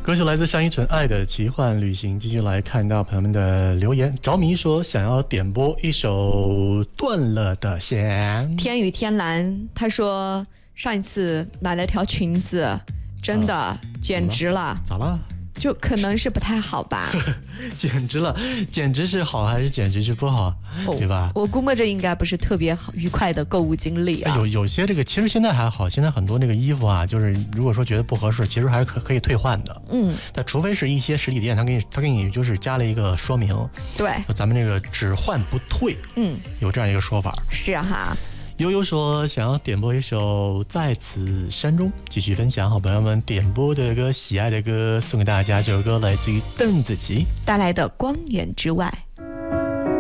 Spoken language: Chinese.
歌曲来自单依纯《爱的奇幻旅行》，继续来看到朋友们的留言。着迷说想要点播一首断了的线。 天宇天蓝他说上一次买了条裙子，真的简直了。 咋了？ 就可能是不太好吧。 简直了，简直是好还是简直是不好，对吧？ 我估摸着应该不是特别好愉快的购物经历啊。 有些这个其实现在还好，现在很多那个衣服啊，就是如果说觉得不合适，其实还是可以退换的。但除非是一些实体店，他给你就是加了一个说明， 对， 咱们这个只换不退，有这样一个说法。 是哈。 悠悠说想要点播一首《在此山中》，继续分享好朋友们点播的歌、喜爱的歌，送给大家。这首歌来自于邓紫棋带来的《光年之外》。